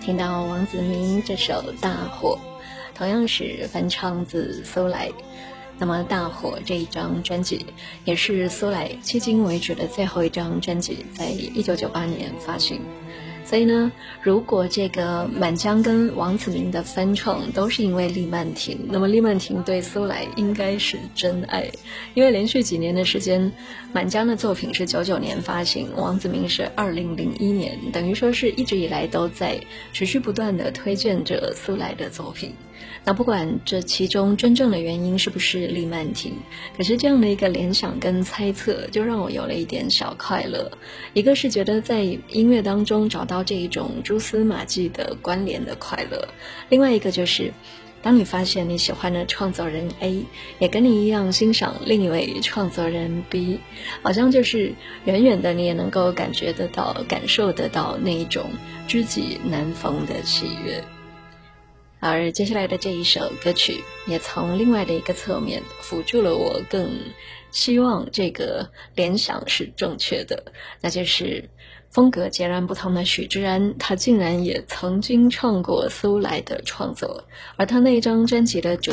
听到王子明这首《大火》，同样是翻唱自苏来。那么《大火》这一张专辑也是苏来迄今为止的最后一张专辑，在1998年发行。所以呢，如果这个满江跟王子明的翻唱都是因为厉曼婷，那么厉曼婷对苏来应该是真爱，因为连续几年的时间，满江的作品是99年发行，王子明是2001年，等于说是一直以来都在持续不断的推荐着苏来的作品。那不管这其中真正的原因是不是厉曼婷，可是这样的一个联想跟猜测就让我有了一点小快乐。一个是觉得在音乐当中找到这一种蛛丝马迹的关联的快乐，另外一个就是当你发现你喜欢的创作人 A 也跟你一样欣赏另一位创作人 B， 好像就是远远的你也能够感觉得到感受得到那一种知己难逢的喜悦。而接下来的这一首歌曲也从另外的一个侧面辅助了我更希望这个联想是正确的，那就是风格截然不同的许志安，他竟然也曾经唱过苏来的创作，而他那张专辑的